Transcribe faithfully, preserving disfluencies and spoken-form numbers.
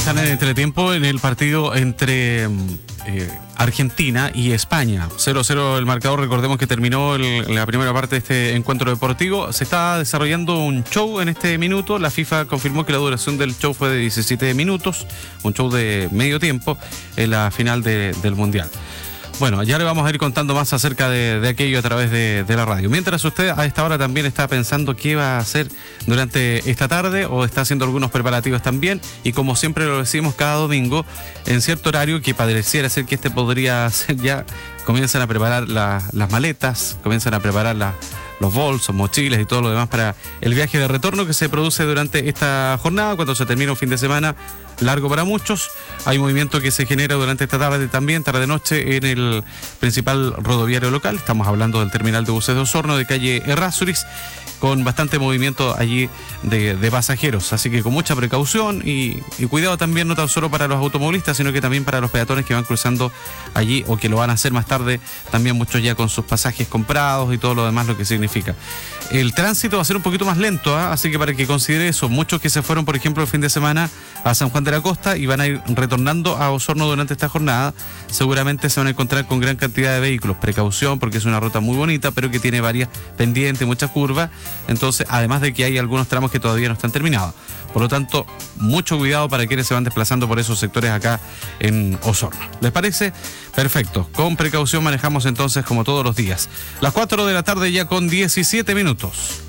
están en entretiempo en el partido entre eh, Argentina y España. cero cero el marcador, recordemos que terminó el, la primera parte de este encuentro deportivo. Se está desarrollando un show en este minuto. La FIFA confirmó que la duración del show fue de diecisiete minutos, un show de medio tiempo en la final de, del Mundial. Bueno, ya le vamos a ir contando más acerca de, de aquello a través de, de la radio. Mientras usted a esta hora también está pensando qué va a hacer durante esta tarde o está haciendo algunos preparativos también, y como siempre lo decimos cada domingo, en cierto horario que pareciera ser que este podría ser ya, comienzan a preparar la, las maletas, comienzan a preparar la, los bolsos, mochilas y todo lo demás para el viaje de retorno que se produce durante esta jornada, cuando se termina un fin de semana largo para muchos. Hay movimiento que se genera durante esta tarde también, tarde-noche, en el principal rodoviario local. Estamos hablando del terminal de buses de Osorno, de calle Errázuriz, con bastante movimiento allí de, de pasajeros. Así que con mucha precaución y, y cuidado también, no tan solo para los automovilistas, sino que también para los peatones que van cruzando allí o que lo van a hacer más tarde, también muchos ya con sus pasajes comprados y todo lo demás, lo que significa. El tránsito va a ser un poquito más lento, ¿eh? Así que para que considere eso, muchos que se fueron, por ejemplo, el fin de semana a San Juan de la Costa y van a ir retornando a Osorno durante esta jornada, seguramente se van a encontrar con gran cantidad de vehículos. Precaución, porque es una ruta muy bonita, pero que tiene varias pendientes, muchas curvas. Entonces, además de que hay algunos tramos que todavía no están terminados. Por lo tanto, mucho cuidado para quienes se van desplazando por esos sectores acá en Osorno. ¿Les parece? Perfecto. Con precaución manejamos entonces como todos los días. Las cuatro de la tarde ya con diecisiete minutos.